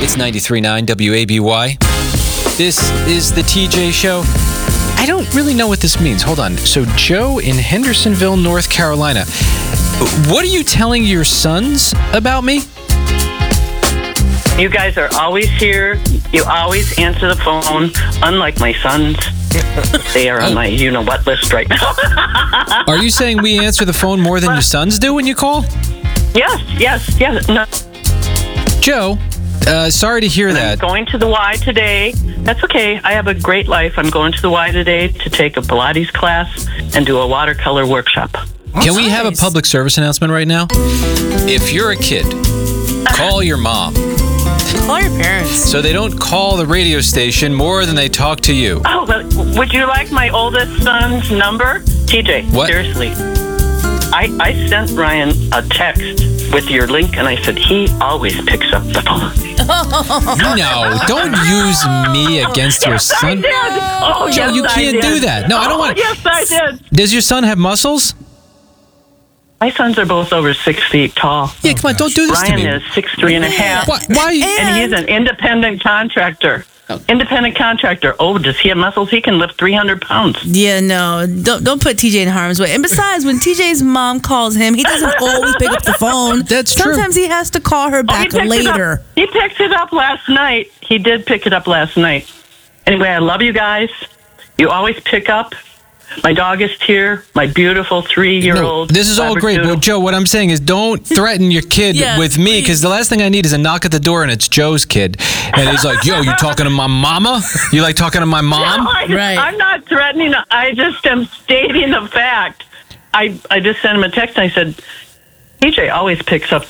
It's 93.9 WABY. This is the TJ Show. I don't really know what this means. Hold on. So, Joe in Hendersonville, North Carolina. What are you telling your sons about me? You guys are always here. You always answer the phone, unlike my sons. They are on my you-know-what list right now. Are you saying we answer the phone more than your sons do when you call? Yes. No. Joe, sorry to hear that. I'm going to the Y today. That's okay. I have a great life. I'm going to the Y today to take a Pilates class and do a watercolor workshop. Can we have a public service announcement right now? If you're a kid, call your mom. Call your parents. So they don't call the radio station more than they talk to you. Oh, but would you like my oldest son's number? TJ, What? Seriously. I sent Ryan a text with your link, and I said, he always picks up the phone. No, don't use me against your son. I did. Oh, Joe, yes, you I can't did. do that. No, I don't want. Yes, I did. Does your son have muscles? My sons are both over 6 feet tall. Yeah, come on, don't do this to Ryan me. is 6'3.5". Why? And he's an independent contractor. Independent contractor. Oh, does he have muscles? He can lift 300 pounds. Yeah, no, don't put TJ in harm's way. And besides, when TJ's mom calls him, he doesn't always pick up the phone. That's true. Sometimes he has to call her back later. He picked it up last night. He did pick it up last night. Anyway, I love you guys. You always pick up. My dog is here. My beautiful 3-year-old. No, this is all great, Labradoodle. but Joe, what I'm saying is don't threaten your kid Yeah, with me, because the last thing I need is a knock at the door and it's Joe's kid. And he's like, yo, you talking to my mama? You like talking to my mom? No, Right. I'm not threatening. I just am stating the fact. I just sent him a text and I said, TJ always picks up